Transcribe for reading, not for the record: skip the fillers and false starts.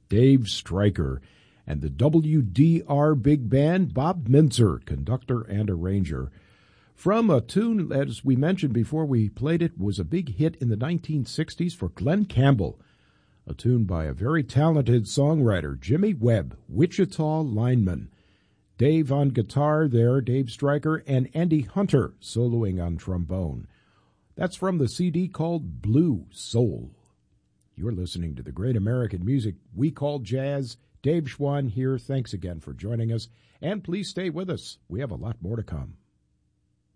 Dave Stryker, and the WDR Big Band, Bob Mintzer, conductor and arranger. From a tune, as we mentioned before we played it, was a big hit in the 1960s for Glen Campbell, a tune by a very talented songwriter, Jimmy Webb, Wichita Lineman. Dave on guitar there, Dave Stryker, and Andy Hunter soloing on trombone. That's from the CD called Blue Soul. You're listening to the great American music we call jazz. Dave Schwann here. Thanks again for joining us, and please stay with us. We have a lot more to come.